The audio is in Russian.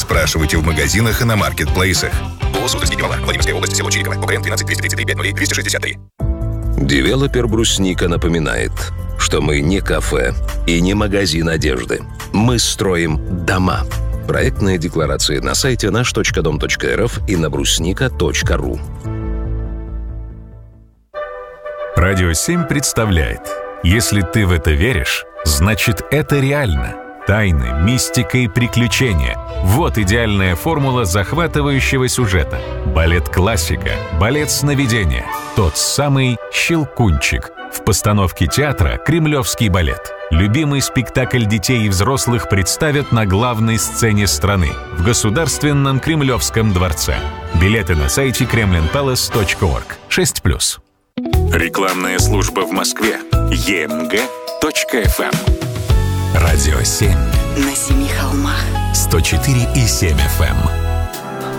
Спрашивайте в магазинах и на маркетплейсах. ООО «Суздальский-Невала», Владимирская область, село Чириково, УКРН 12 233 50 263. Девелопер «Брусника» напоминает, что мы не кафе и не магазин одежды. Мы строим дома. Проектная декларация на сайте наш.дом.рф и на брусника.ру. Радио 7 представляет: если ты в это веришь, значит это реально. Тайны, мистика и приключения – вот идеальная формула захватывающего сюжета. Балет-классика, балет-сновидения – тот самый «Щелкунчик». В постановке театра «Кремлевский балет». Любимый спектакль детей и взрослых представят на главной сцене страны в Государственном Кремлевском дворце. Билеты на сайте kremlinpalace.org. 6+. Рекламная служба в Москве. emg.fm. Радио 7. На 7 холмах. 104,7 FM.